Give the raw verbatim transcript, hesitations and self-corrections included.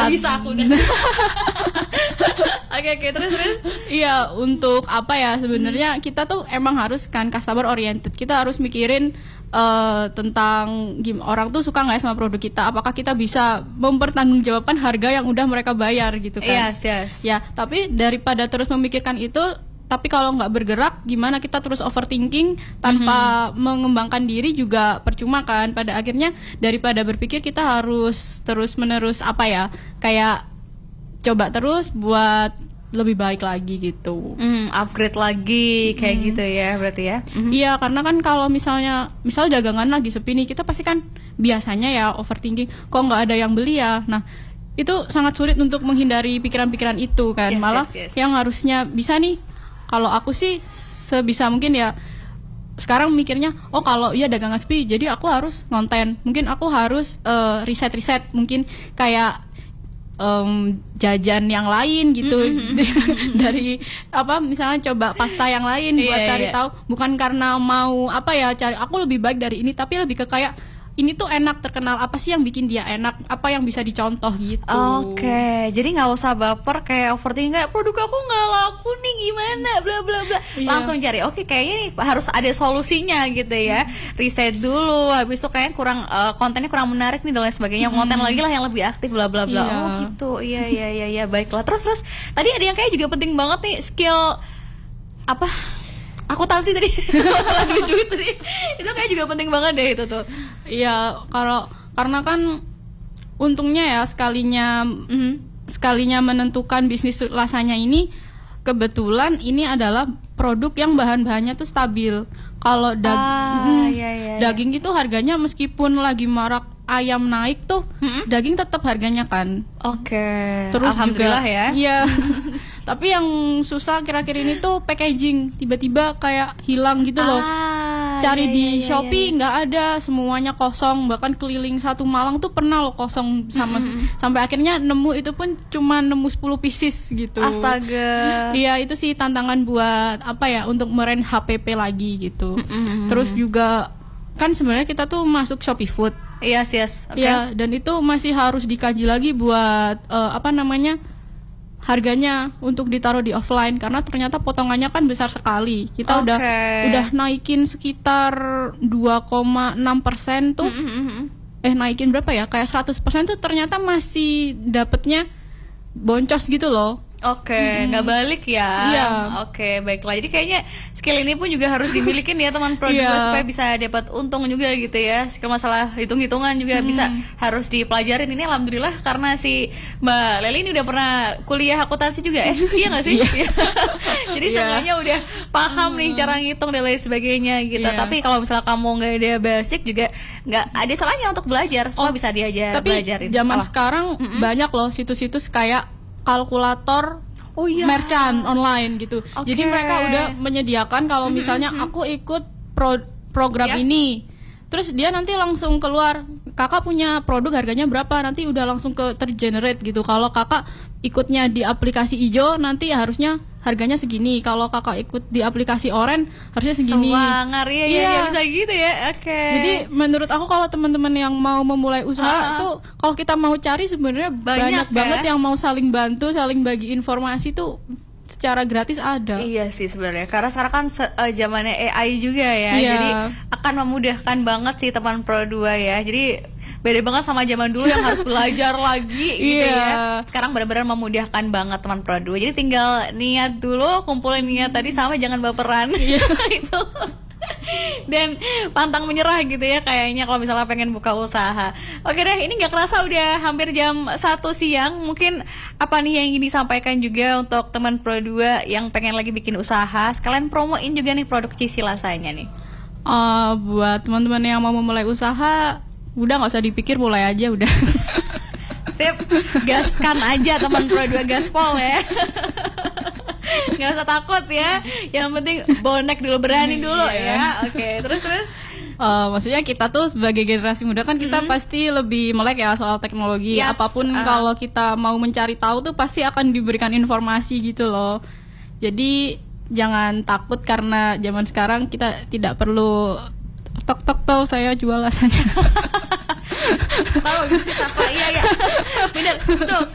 Nggak bisa aku kan. Oke oke terus terus. Iya, untuk apa ya sebenarnya kita tuh emang harus kan customer oriented. Kita harus mikirin uh, tentang gim orang tuh suka nggak ya sama produk kita. Apakah kita bisa mempertanggungjawabkan harga yang udah mereka bayar gitu kan? Yes yes. Ya, tapi daripada terus memikirkan itu, tapi kalau nggak bergerak, gimana kita terus overthinking tanpa mm-hmm. mengembangkan diri juga percuma kan. Pada akhirnya daripada berpikir kita harus terus menerus apa ya kayak coba terus buat lebih baik lagi gitu. Mm, upgrade lagi kayak mm. gitu ya berarti ya. Mm-hmm. Iya, karena kan kalau misalnya misalnya dagangan lagi sepi nih, kita pasti kan biasanya ya overthinking, kok nggak ada yang beli ya. Nah, itu sangat sulit untuk menghindari pikiran-pikiran itu kan. Yes, Malah yes, yes. yang harusnya bisa nih, kalau aku sih sebisa mungkin ya sekarang mikirnya, oh kalau iya dagangan sepi, jadi aku harus ngonten. Mungkin aku harus uh, riset-riset, mungkin kayak Um, jajan yang lain gitu dari apa misalnya coba pasta yang lain buat yeah, cari yeah. tahu, bukan karena mau apa ya cari aku lebih baik dari ini, tapi lebih ke kayak ini tuh enak, terkenal apa sih yang bikin dia enak, apa yang bisa dicontoh gitu. Oke, okay. Jadi nggak usah baper kayak overthinking kayak produk aku nggak laku nih gimana, bla bla bla. Iya. Langsung cari, oke okay, kayaknya nih harus ada solusinya gitu ya. Riset dulu, habis itu kayaknya kurang uh, kontennya kurang menarik nih dan lain sebagainya. Hmm. Konten lagi lah yang lebih aktif, bla bla bla. Iya. Oh gitu, iya iya iya iya baiklah. Terus terus tadi ada yang kayak juga penting banget nih skill apa? Aku tahu sih tadi masalah duit tadi itu kayak juga penting banget deh itu tuh. Iya, kalau karena kan untungnya ya sekalinya mm-hmm. sekalinya menentukan bisnis rasanya ini, kebetulan ini adalah produk yang bahan-bahannya tuh stabil. Kalau dag- ah, hmm, iya, iya, daging itu harganya meskipun lagi marak ayam naik tuh, hmm? daging tetap harganya kan. Oke. Okay. Terus alhamdulillah juga, ya. Iya. Tapi yang susah kira-kira ini tuh packaging, tiba-tiba kayak hilang gitu loh. Ah, Cari iya, di iya, Shopee nggak iya, iya. ada, semuanya kosong. Bahkan keliling satu Malang tuh pernah loh kosong sama mm-hmm. sampai akhirnya nemu itu pun cuma nemu sepuluh pieces gitu. Astaga. Iya, itu sih tantangan buat apa ya untuk meren H P P lagi gitu. Mm-hmm. Terus juga kan sebenarnya kita tuh masuk Shopee Food. Yes, yes. Okay. Ya, dan itu masih harus dikaji lagi buat uh, apa namanya harganya untuk ditaruh di offline karena ternyata potongannya kan besar sekali. Kita okay. udah udah naikin sekitar dua koma enam persen tuh. Mm-hmm. Eh naikin berapa ya? Kayak seratus persen tuh ternyata masih dapetnya boncos gitu loh. Oke, okay, nggak hmm. balik ya. Iya. Oke, okay, baiklah. Jadi kayaknya skill ini pun juga harus dimiliki ya teman produser yeah. supaya bisa dapat untung juga gitu ya. Skill masalah hitung-hitungan juga hmm. bisa harus dipelajarin. Ini alhamdulillah karena si Mbak Leli ini udah pernah kuliah akuntansi juga ya. Iya nggak sih? Yeah. Jadi yeah. semuanya udah paham hmm. nih cara ngitung dan lain sebagainya gitu. Yeah. Tapi kalau misalnya kamu nggak ada basic juga nggak ada salahnya untuk belajar. Semua oh, bisa diajar. Tapi belajarin. zaman oh. sekarang mm-mm. banyak loh situs-situs kayak kalkulator oh, iya. merchant online gitu. Okay. Jadi mereka udah menyediakan kalau misalnya aku ikut pro- program yes. ini, terus dia nanti langsung keluar, kakak punya produk harganya berapa, nanti udah langsung ke tergenerate gitu. Kalau kakak ikutnya di aplikasi hijau nanti harusnya harganya segini, kalau kakak ikut di aplikasi oranye harusnya segini. Semangar ya, ya, ya bisa gitu ya. Oke. Okay. Jadi menurut aku kalau teman-teman yang mau memulai usaha uh-huh. tuh kalau kita mau cari sebenarnya banyak, banyak ya? banget yang mau saling bantu, saling bagi informasi tuh secara gratis ada. Iya sih sebenarnya. Karena sekarang kan uh, zamannya A I juga ya. Iya. Jadi akan memudahkan banget sih teman Pro dua ya. Jadi beda banget sama zaman dulu yang harus belajar lagi gitu yeah. ya. Sekarang benar-benar memudahkan banget teman Pro dua. Jadi tinggal niat dulu, kumpulin niat tadi sama jangan baperan. Yeah. Itu. Dan pantang menyerah gitu ya kayaknya kalau misalnya pengen buka usaha. Oke deh, ini gak kerasa udah hampir jam satu siang. Mungkin apa nih yang ingin disampaikan juga untuk teman Pro dua yang pengen lagi bikin usaha, sekalian promoin juga nih produk Cici Lasanya nih. Uh, buat teman-teman yang mau memulai usaha, udah gak usah dipikir, mulai aja udah. Sip, gaskan aja teman Pro dua, gaspol ya. Nggak usah takut ya, yang penting bonek dulu, berani dulu ya. Oke, okay, terus terus uh, maksudnya kita tuh sebagai generasi muda kan kita mm-hmm. pasti lebih melek ya soal teknologi. Yes, apapun uh. kalau kita mau mencari tahu tuh pasti akan diberikan informasi gitu loh. Jadi jangan takut karena zaman sekarang kita tidak perlu tok tok tahu saya jual rasanya. Tahu gitu siapa? Iya ya. Benar. Tuh,